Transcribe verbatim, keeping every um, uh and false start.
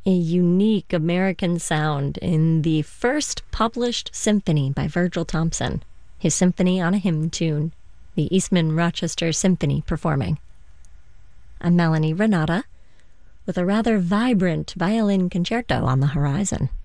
a unique American sound in the first published symphony by Virgil Thomson, his Symphony on a Hymn Tune, the Eastman Rochester Symphony performing. I'm Melanie Renata, with a rather vibrant violin concerto on the horizon.